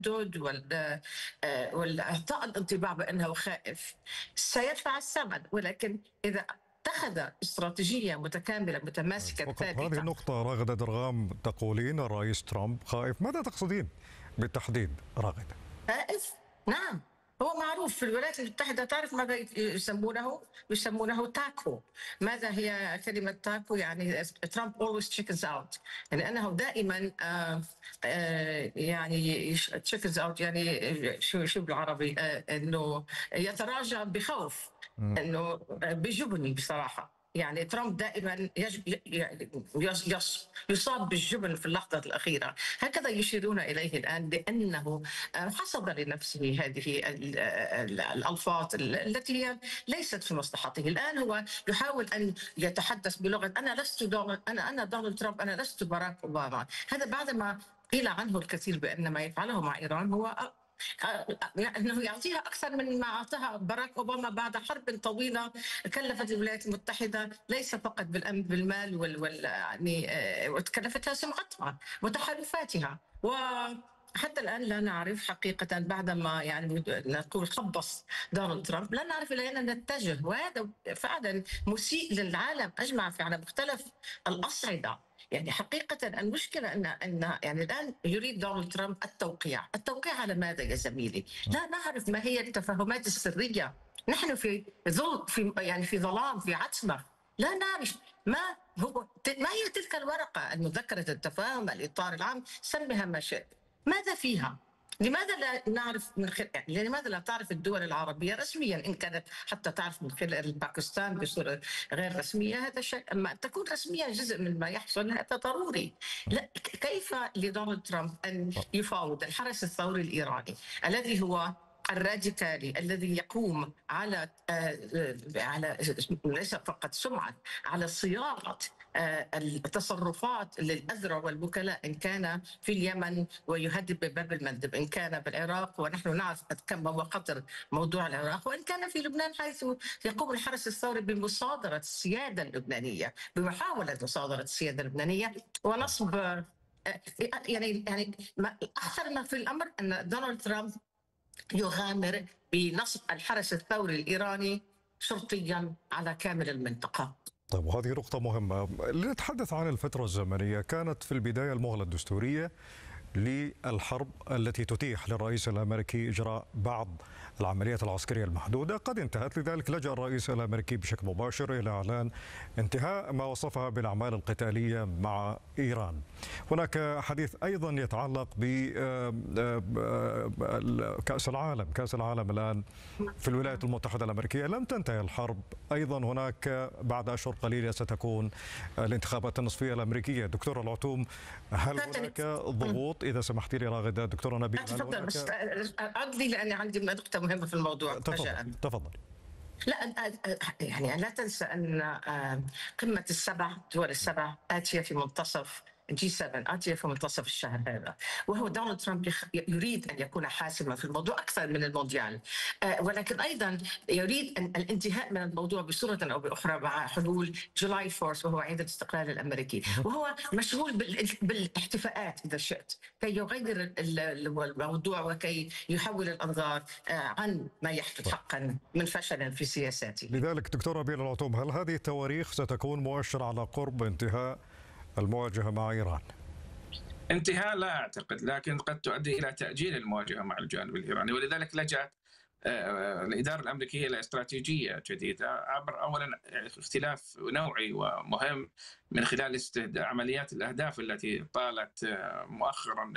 والإعطاء الانطباع بأنه خائف سيدفع الثمن، ولكن إذا اتخذ استراتيجية متكاملة متماسكة فقط هذه ثابتة. النقطة راغدة درغام، تقولين الرئيس ترامب خائف، ماذا تقصدين بالتحديد راغدة؟ خائف؟ نعم، هو معروف في الولايات المتحدة. تعرف ماذا يسمونه؟ يسمونه تاكو. ماذا هي كلمة تاكو؟ يعني ترامب always chickens out، يعني أنه دائما يعني chickens out، يعني شو بالعربي، أنه يتراجع بخوف، أنه بجبن بصراحة. يعني ترامب دائما يصاب بالجبن في اللحظة الأخيرة، هكذا يشيرون إليه الآن، لأنه حصد لنفسه هذه الألفاظ التي هي ليست في مصلحته. الآن هو يحاول أن يتحدث بلغة أنا لست أنا دونالد ترامب، أنا لست باراك أوباما. هذا بعدما قيل عنه الكثير بأن ما يفعله مع إيران هو أنه يعطيها أكثر من ما أعطاها باراك أوباما بعد حرب طويلة كلفت الولايات المتحدة ليس فقط بالمال يعني وتكلفتها سمعتها وتحالفاتها. وحتى الآن لا نعرف حقيقة، بعدما يعني نقول خبص دونالد ترامب، لا نعرف إلى أين نتجه، وهذا فعلا مسيء للعالم أجمع على مختلف الأصعدة. يعني حقيقة المشكلة أن يعني الآن يريد دونالد ترامب التوقيع على ماذا يا زميلي؟ لا نعرف ما هي التفاهمات السرية. نحن في ظلام، في عتمة، لا نعرف ما هي تلك الورقة، المذكرة التفاهم، الإطار العام، سمها ما شئت، ماذا فيها؟ لماذا لا نعرف يعني لماذا لا تعرف الدول العربية رسميا، إن كانت حتى تعرف من خلال باكستان بصورة غير رسمية؟ هذا شيء، أما تكون رسميا جزء من ما يحصل هذا ضروري. لا، كيف لدونالد ترامب أن يفاوض الحرس الثوري الإيراني الذي هو الراديكالي، الذي يقوم على ليس فقط سمعة، على صياغة التصرفات للأذرع والوكلاء، إن كان في اليمن ويهدد بباب المندب، إن كان بالعراق ونحن نعرف كم هو خطر موضوع العراق، وإن كان في لبنان حيث يقوم الحرس الثوري بمصادرة السيادة اللبنانية، بمحاولة مصادرة السيادة اللبنانية ونصب يعني أخطر ما في الأمر أن دونالد ترامب يغامر بنصب الحرس الثوري الإيراني شرطيا على كامل المنطقة. طيب، وهذه نقطة مهمة. لنتحدث عن الفترة الزمنية. كانت في البداية المهلة الدستورية للحرب التي تتيح للرئيس الأمريكي إجراء بعض العمليات العسكرية المحدودة قد انتهت، لذلك لجأ الرئيس الأمريكي بشكل مباشر إلى إعلان انتهاء ما وصفها بالأعمال القتالية مع إيران. هناك حديث أيضا يتعلق بكأس العالم الآن في الولايات المتحدة الأمريكية، لم تنتهي الحرب. أيضا هناك بعد أشهر قليلة ستكون الانتخابات النصفية الأمريكية. دكتور العتوم، هل هناك ضغوط، إذا سمحتي لي راغدة؟ دكتورة نبيل، تفضل، بس أعد لي لأني عندي نقطة مهمة في الموضوع. تفضل. لا يعني لا تنسى أن قمة دول السبع آتية في منتصف G7، آتية في منتصف الشهر هذا، وهو دونالد ترامب يريد أن يكون حاسما في الموضوع أكثر من المونديال، ولكن أيضا يريد الانتهاء من الموضوع بصورة أو بأخرى مع حلول جولاي 4 وهو عيد الاستقلال الأمريكي، وهو مشغول بالاحتفاءات إذا شئت، كي يغير الموضوع وكي يحول الأنظار عن ما يحدث حقا من فشل في سياساته. لذلك دكتور نبيل العتوم، هل هذه التواريخ ستكون مؤشر على قرب انتهاء المواجهة مع إيران؟ انتهاء لا أعتقد، لكن قد تؤدي إلى تأجيل المواجهة مع الجانب الإيراني، ولذلك لجأت الإدارة الأمريكية إلى استراتيجية جديدة عبر أولا اختلاف نوعي ومهم من خلال عمليات الأهداف التي طالت مؤخرا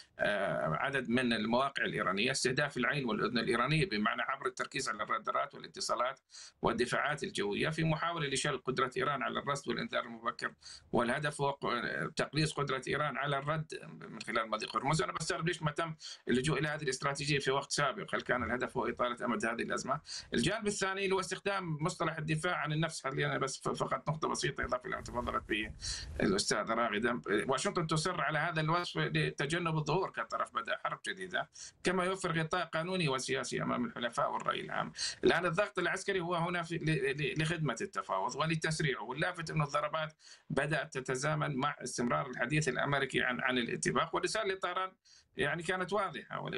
عدد من المواقع الإيرانية، استهداف العين والأذن الإيرانية، بمعنى عبر التركيز على الرادارات والاتصالات والدفاعات الجوية في محاولة لشل قدرة إيران على الرصد والإنذار المبكر، والهدف هو تقليص قدرة إيران على الرد من خلال مضيق هرمز. أنا بستغرب ليش ما تم اللجوء إلى هذه الاستراتيجية في وقت سابق، هل كان الهدف هو إطالة أمد هذه الأزمة؟ الجانب الثاني هو استخدام مصطلح الدفاع عن النفس. خلينا بس فقط نقطة بسيطة إضافة إلى ما تفضلت به الأستاذة راغدة. واشنطن تصر على هذا الوصف لتجنب الظهور كطرف بدأ حرب جديدة، كما يوفر غطاء قانوني وسياسي أمام الحلفاء والرأي العام. الآن الضغط العسكري هو هنا لخدمة التفاوض ولتسريعه، واللافت أن الضربات بدأت تتزامن مع استمرار الحديث الأمريكي عن الاتفاق، ورسالة طهران يعني كانت واضحة.